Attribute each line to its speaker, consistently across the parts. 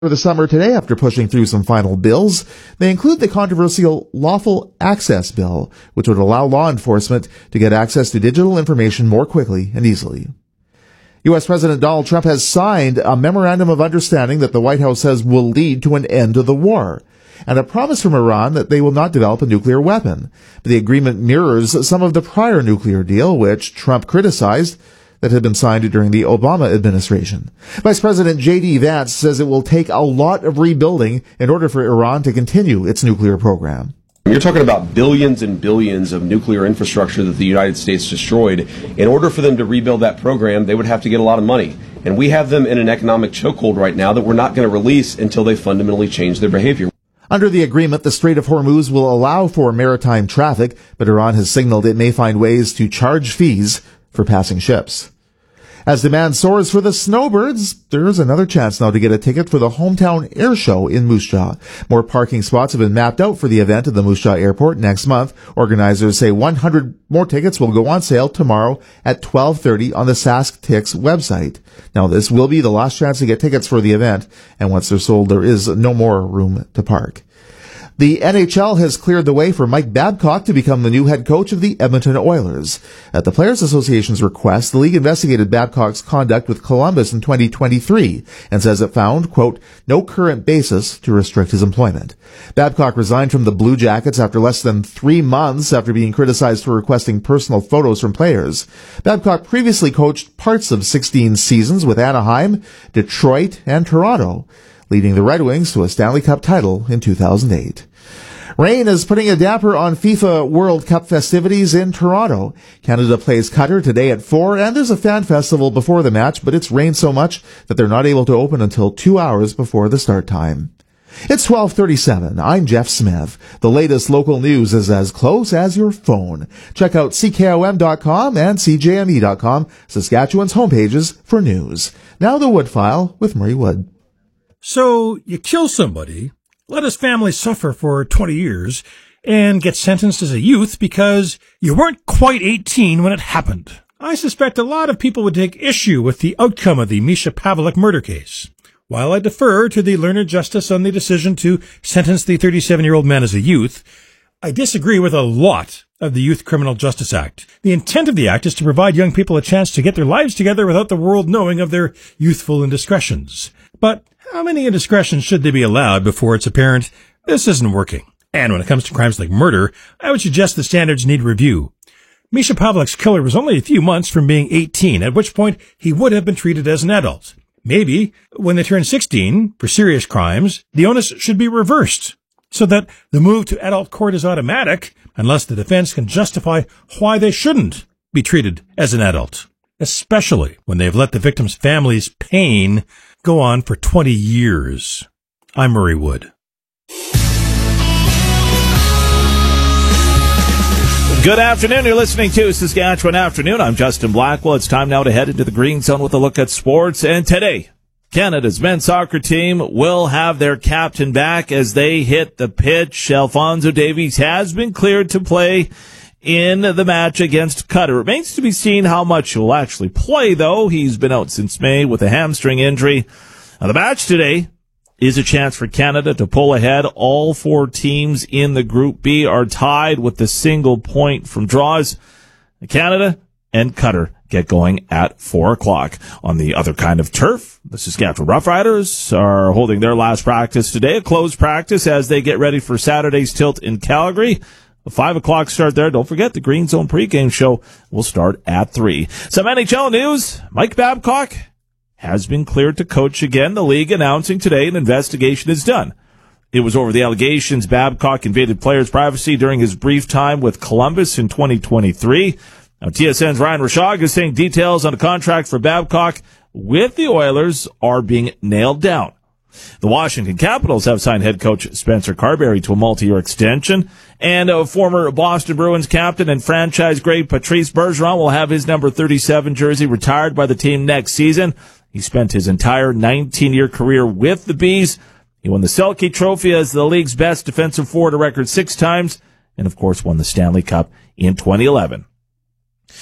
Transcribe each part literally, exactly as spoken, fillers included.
Speaker 1: For the summer today, after pushing through some final bills, they include the controversial Lawful Access Bill, which would allow law enforcement to get access to digital information more quickly and easily. U S President Donald Trump has signed a memorandum of understanding that the White House says will lead to an end to the war, and a promise from Iran that they will not develop a nuclear weapon. But the agreement mirrors some of the prior nuclear deal, which Trump criticized, that had been signed during the Obama administration. Vice President J D Vance says it will take a lot of rebuilding in order for Iran to continue its nuclear program.
Speaker 2: You're talking about billions and billions of nuclear infrastructure that the United States destroyed. In order for them to rebuild that program, they would have to get a lot of money. And we have them in an economic chokehold right now that we're not going to release until they fundamentally change their behavior.
Speaker 1: Under the agreement, the Strait of Hormuz will allow for maritime traffic, but Iran has signaled it may find ways to charge fees for passing ships. As demand soars for the snowbirds, there's another chance now to get a ticket for the hometown air show in Moose Jaw. More parking spots have been mapped out for the event at the Moose Jaw Airport next month. Organizers say one hundred more tickets will go on sale tomorrow at twelve thirty on the SaskTix website. Now, this will be the last chance to get tickets for the event, and once they're sold, there is no more room to park. The N H L has cleared the way for Mike Babcock to become the new head coach of the Edmonton Oilers. At the Players Association's request, the league investigated Babcock's conduct with Columbus in twenty twenty-three and says it found, quote, no current basis to restrict his employment. Babcock resigned from the Blue Jackets after less than three months after being criticized for requesting personal photos from players. Babcock previously coached parts of sixteen seasons with Anaheim, Detroit, and Toronto, leading the Red Wings to a Stanley Cup title in two thousand eight. Rain is putting a damper on FIFA World Cup festivities in Toronto. Canada plays Qatar today at four, and there's a fan festival before the match, but it's rained so much that they're not able to open until two hours before the start time. It's twelve thirty-seven. I'm Jeff Smith. The latest local news is as close as your phone. Check out C K O M dot com and C J M E dot com, Saskatchewan's homepages for news. Now the Wood File with Murray Wood.
Speaker 3: So you kill somebody, let his family suffer for twenty years, and get sentenced as a youth because you weren't quite eighteen when it happened. I suspect a lot of people would take issue with the outcome of the Misha Pavlik murder case. While I defer to the learned justice on the decision to sentence the thirty-seven-year-old man as a youth, I disagree with a lot of the Youth Criminal Justice Act. The intent of the act is to provide young people a chance to get their lives together without the world knowing of their youthful indiscretions. But how many indiscretions should they be allowed before it's apparent this isn't working? And when it comes to crimes like murder, I would suggest the standards need review. Misha Pavlik's killer was only a few months from being eighteen, at which point he would have been treated as an adult. Maybe, when they turn sixteen, for serious crimes, the onus should be reversed, so that the move to adult court is automatic, unless the defense can justify why they shouldn't be treated as an adult, especially when they've let the victim's family's pain go on for twenty years. I'm Murray Wood.
Speaker 4: Good afternoon. You're listening to Saskatchewan Afternoon. I'm Justin Blackwell. It's time now to head into the Green Zone with a look at sports. And today, Canada's men's soccer team will have their captain back as they hit the pitch. Alfonso Davies has been cleared to play in the match against Qatar. It remains to be seen how much he'll actually play, though. He's been out since May with a hamstring injury. Now, the match today is a chance for Canada to pull ahead. All four teams in the Group B are tied with the single point from draws. Canada and Qatar get going at four o'clock. On the other kind of turf, the Saskatchewan Roughriders are holding their last practice today, a closed practice as they get ready for Saturday's tilt in Calgary. A five o'clock start there. Don't forget the Green Zone pregame show will start at three. Some N H L news. Mike Babcock has been cleared to coach again. The league announcing today an investigation is done. It was over the allegations Babcock invaded players' privacy during his brief time with Columbus in twenty twenty-three. Now, T S N's Ryan Rashog is saying details on a contract for Babcock with the Oilers are being nailed down. The Washington Capitals have signed head coach Spencer Carberry to a multi-year extension, and a former Boston Bruins captain and franchise great Patrice Bergeron will have his number thirty-seven jersey retired by the team next season. He spent his entire nineteen-year career with the Bees. He won the Selke Trophy as the league's best defensive forward a record six times, and of course won the Stanley Cup in twenty eleven.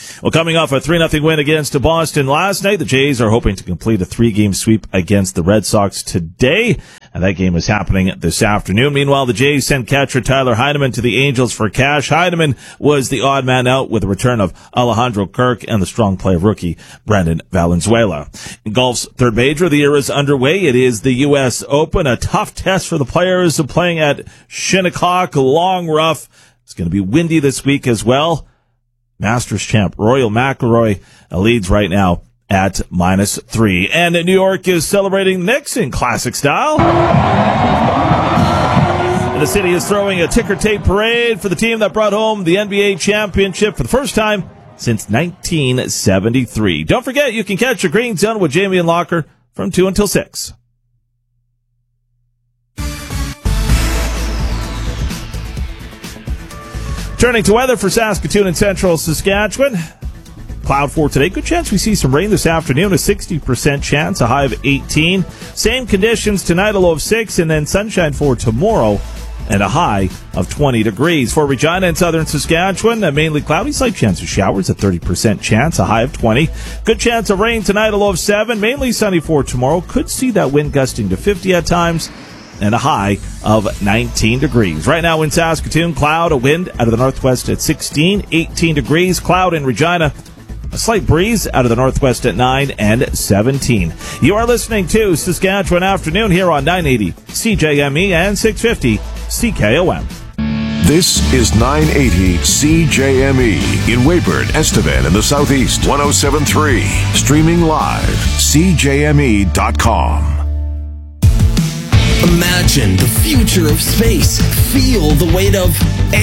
Speaker 4: Well, coming off a three nothing win against Boston last night, the Jays are hoping to complete a three-game sweep against the Red Sox today, and that game is happening this afternoon. Meanwhile, the Jays sent catcher Tyler Heineman to the Angels for cash. Heineman was the odd man out with the return of Alejandro Kirk and the strong play of rookie Brendan Valenzuela. In golf's third major of the year is underway. It is the U S Open, a tough test for the players playing at Shinnecock, long rough. It's going to be windy this week as well. Masters champ Rory McIlroy leads right now at minus three. And New York is celebrating the Knicks in classic style. And the city is throwing a ticker tape parade for the team that brought home the N B A championship for the first time since nineteen seventy-three. Don't forget, you can catch your Green Zone with Jamie and Locker from two until six. Turning to weather for Saskatoon and central Saskatchewan. Cloud for today. Good chance we see some rain this afternoon. A sixty percent chance, a high of eighteen. Same conditions tonight, a low of six, and then sunshine for tomorrow and a high of twenty degrees. For Regina and southern Saskatchewan, a mainly cloudy, slight chance of showers, a thirty percent chance, a high of twenty. Good chance of rain tonight, a low of seven. Mainly sunny for tomorrow. Could see that wind gusting to fifty at times, and a high of nineteen degrees. Right now in Saskatoon, cloud, a wind out of the northwest at sixteen, eighteen degrees, cloud in Regina, a slight breeze out of the northwest at nine and seventeen. You are listening to Saskatchewan Afternoon here on nine eighty C J M E and six fifty C K O M.
Speaker 5: This is nine eighty C J M E in Weyburn, Estevan, in the southeast. one oh seven point three. Streaming live. C J M E dot com.
Speaker 6: Imagine the future of space. Feel the weight of